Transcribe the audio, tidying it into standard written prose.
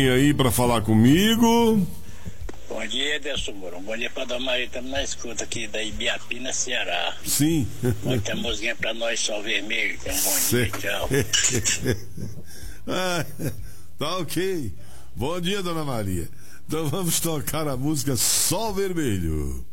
Aí pra falar comigo. Bom dia, Edelson Moura. Bom dia pra Dona Maria, estamos na escuta aqui da Ibiapina, Ceará. Sim. Muita musiquinha pra nós, Sol Vermelho. Então, bom dia, tchau. Tá ok. Bom dia, Dona Maria. Então vamos tocar a música Sol Vermelho.